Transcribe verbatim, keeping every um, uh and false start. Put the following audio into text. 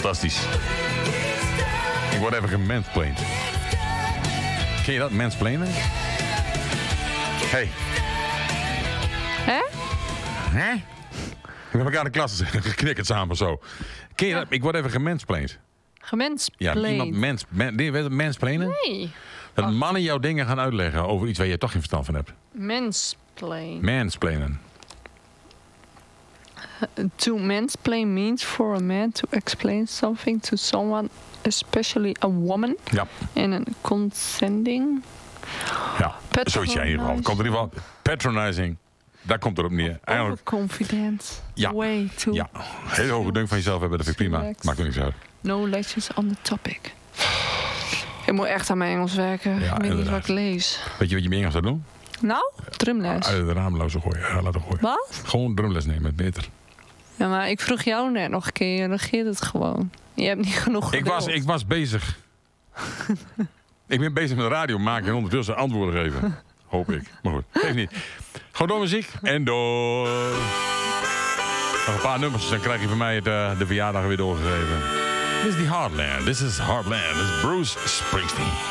Fantastisch. Ik word even gemansplained. Ken je dat, mansplainen? Hey. Hè? Hè? We hebben elkaar in de klas geknikkerd samen zo. Ken je Ja. dat? Ik word even gemansplained. Gemansplained. Ja, iemand mens, man, nee, weet je wat mansplainen? Nee. Dat mannen jou dingen gaan uitleggen over iets waar je toch geen verstand van hebt. Mansplain. Mansplainen. To mansplain means for a man to explain something to someone, especially a woman, Ja. in a consenting. Ja, zoiets jij in ieder geval. Komt er in ieder geval patronizing. Daar komt het op neer. Eigenlijk, Overconfident. Ja. Way to ja. Heel hoge dunk van jezelf hebben, dat vind ik prima. Relaxed. Maakt er niks uit. no lectures on the topic. Ik moet echt aan mijn Engels werken. Ja, ik weet niet inderdaad. wat ik lees. Weet je wat je met Engels zou doen? Nou, drumles. Uit het raam lozen gooien. Ja, laten gooien. Wat? Gewoon drumles nemen, beter. Ja, maar ik vroeg jou net nog een keer. Je regeert het gewoon. Je hebt niet genoeg Ik geduld. was, ik was bezig. Ik ben bezig met radio maken en ondertussen antwoorden geven. Hoop ik. Maar goed, geeft niet. Gewoon door muziek en door. Nog een paar nummers, dan krijg je van mij het, uh, de verjaardag weer doorgegeven. Dit is die Heartland. This is Heartland. This is Bruce Springsteen.